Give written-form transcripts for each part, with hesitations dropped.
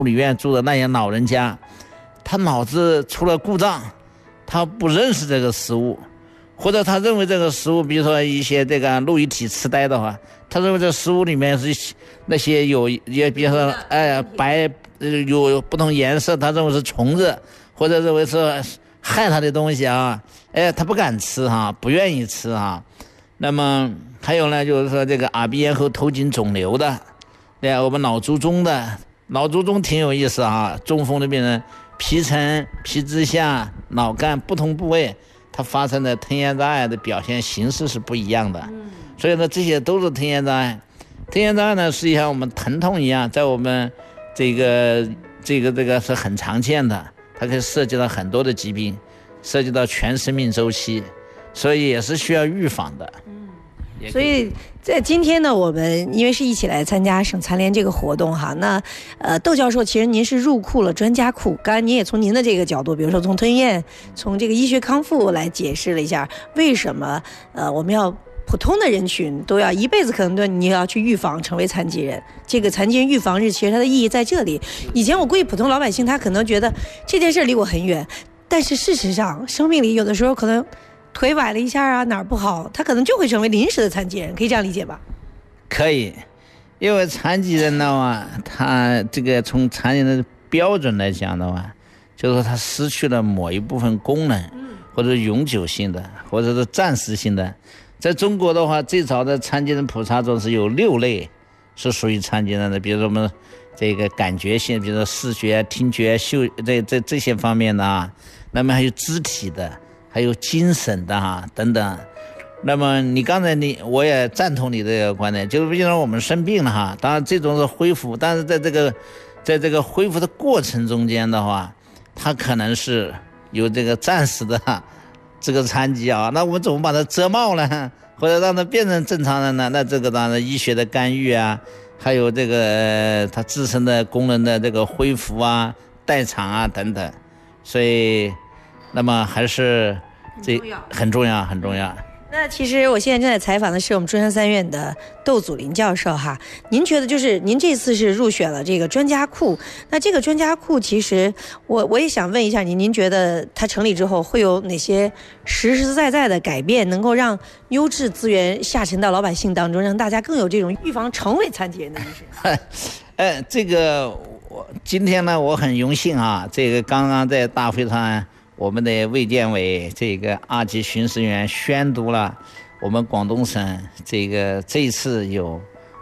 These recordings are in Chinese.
护理院住的那些老人家，他脑子出了故障，他不认识这个食物，或者他认为这个食物，比如说一些这个路易体痴呆的话，他认为这食物里面是那些也比如说白有不同颜色，他认为是虫子，或者认为是害他的东西啊，他不敢吃不愿意吃那么还有呢，就是说这个耳鼻咽喉头颈肿瘤的，对我们脑卒中的。脑卒中挺有意思中风的病人，皮层、皮质下、脑干不同部位，它发生的吞咽障碍的表现形式是不一样的。所以呢，这些都是吞咽障碍。吞咽障碍呢，实际上我们疼痛一样，在我们这个是很常见的，它可以涉及到很多的疾病，涉及到全生命周期，所以也是需要预防的。 所以在今天呢，我们因为是一起来参加省残联这个活动那窦教授，其实您是入库了专家库，刚才您也从您的这个角度，比如说从吞咽，从这个医学康复来解释了一下为什么我们要普通的人群都要一辈子可能你要去预防成为残疾人。这个残疾人预防日其实它的意义在这里。以前我估计普通老百姓他可能觉得这件事离我很远，但是事实上生命里有的时候可能腿崴了一下哪儿不好，他可能就会成为临时的残疾人，可以这样理解吧？ 可以，因为残疾人的话，他这个从残疾人的标准来讲的话，就是说他失去了某一部分功能，或者永久性的，或者是暂时性的。在中国的话，最早的残疾人普查中是有6类是属于残疾人的，比如说我们这个感觉性，比如说视觉、听觉、嗅这些方面的那么还有肢体的，还有精神的等等。那么你刚才我也赞同你这个观点，就是比如说我们生病了当然这种是恢复，但是在这个恢复的过程中间的话，它可能是有这个暂时的这个残疾那我们怎么把它遮帽呢？或者让它变成正常人呢？那这个当然医学的干预还有这个它自身的功能的这个恢复代偿等等，所以那么还是这很重要很重要。 那其实我现在正在采访的是我们中山三院的窦祖林教授您觉得就是您这次是入选了这个专家库，那这个专家库其实我也想问一下您觉得它成立之后会有哪些实实在在的改变，能够让优质资源下沉到老百姓当中，让大家更有这种预防成为残疾人的意识？ 这个今天呢，我很荣幸这个刚刚在大会上，我们的卫健委这个2级巡视员宣读了我们广东省这一次有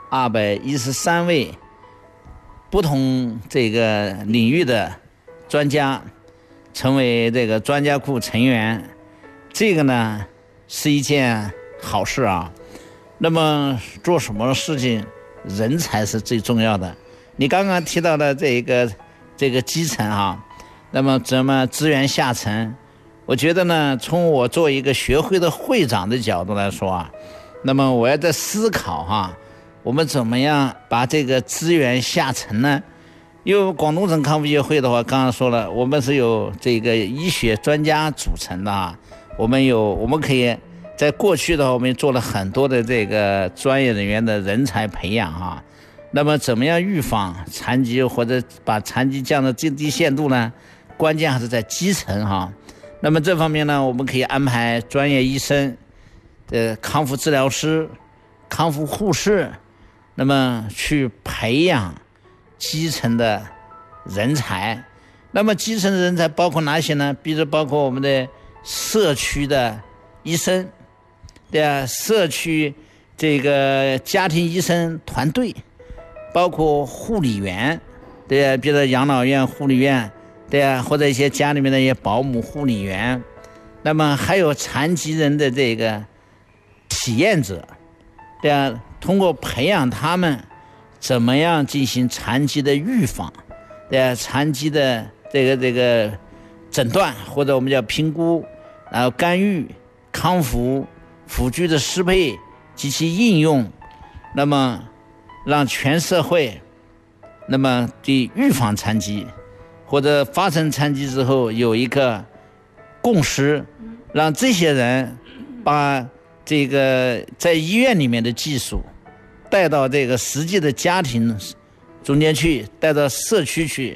213位不同这个领域的专家成为这个专家库成员，这个呢是一件好事那么做什么事情，人才是最重要的。你刚刚提到的这个基层那么怎么资源下沉，我觉得呢，从我做一个学会的会长的角度来说那么我要在思考我们怎么样把这个资源下沉呢？因为广东省康复协会的话，刚刚说了，我们是由这个医学专家组成的我们可以在过去的话，我们做了很多的这个专业人员的人才培养那么怎么样预防残疾，或者把残疾降到最低限度呢？关键还是在基层那么这方面呢，我们可以安排专业医生的康复治疗师、康复护士，那么去培养基层的人才。那么基层的人才包括哪些呢？比如包括我们的社区的医生，社区这个家庭医生团队，包括护理员，比如说养老院护理院，或者一些家里面的一些保姆护理员，那么还有残疾人的这个体验者，通过培养他们怎么样进行残疾的预防，残疾的这个诊断，或者我们叫评估，然后干预、康复、辅具的适配及其应用，那么让全社会那么对预防残疾或者发生残疾之后有一个共识，让这些人把这个在医院里面的技术带到这个实际的家庭中间去，带到社区去，